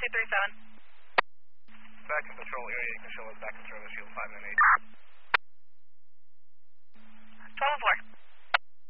237. Back in patrol area, you can show us back in service, field 598.